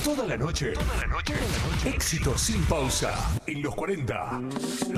Toda la noche. Éxito sin pausa. En los 40.